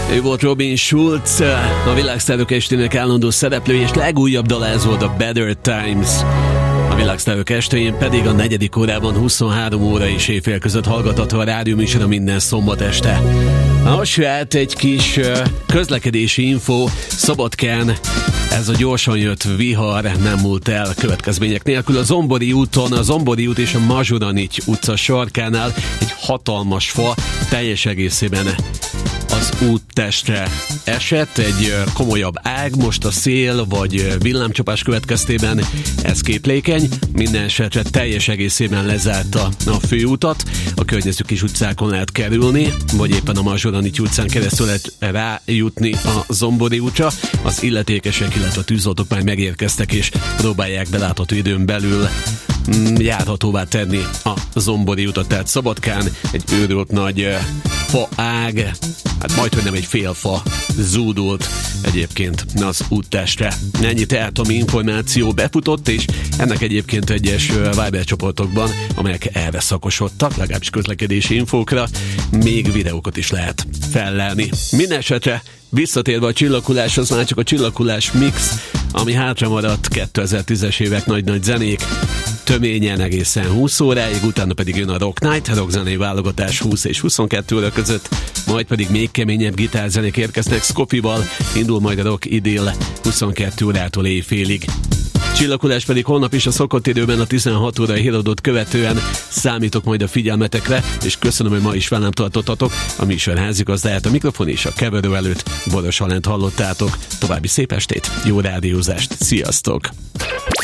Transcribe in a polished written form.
Ő volt Robin Schulz, a Világsztárok estének állandó szereplő, és legújabb dala ez volt a Better Times. A Világsztárok estéjén pedig a 4. órában 23 óra és éjfél között hallgatható a rádióműsora minden szombat este. Most jöhet egy kis közlekedési info. Szabadkán ez a gyorsan jött vihar nem múlt el következmények nélkül. A Zombori úton, a Zombori út és a Mazsuranics utca sarkánál egy hatalmas fa teljes egészében az úttestre esett, egy komolyabb ág, most a szél vagy villámcsapás következtében ez képlékeny, minden esetre teljes egészében lezárta a főutat, a környező kis utcákon lehet kerülni, vagy éppen a Mazsuranics utcán keresztül lehet rájutni a Zombori útra. Az illetékesek, illetve a tűzoltók már megérkeztek és próbálják belátható időn belül járhatóvá tenni a Zombori utat, tehát Szabadkán egy őrült nagy fa ág, hát majdhogy nem egy fél fa zúdult egyébként az úttestre. Ennyi tehát, ami információ befutott, és ennek egyébként egyes Viber csoportokban, amelyek erre szakosodtak, legalábbis közlekedési infókra, még videókat is lehet fellelni. Minden esetre visszatérve a csillaguláshoz, már csak a csillagulás mix, ami hátra maradt 2010-es évek nagy-nagy zenék, töményen egészen 20 óráig, utána pedig jön a Rock Night, rockzenei válogatás 20 és 22 óra között, majd pedig még keményebb gitárzenék érkeznek Scofival, indul majd a Rock Idyll 22 órától éjfélig. Csillagulás pedig holnap is a szokott időben a 16 órai híradót követően számítok majd a figyelmetekre, és köszönöm, hogy ma is velem tartottatok. A műsor házigazdáját, a mikrofon és a keverő előtt Boros Alánt hallottátok. További szép estét, jó rádiózást, sziasztok!